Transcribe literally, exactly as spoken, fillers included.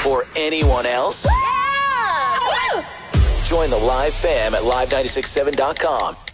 before anyone else? Yeah! Join the Live fam at live nine six seven dot com.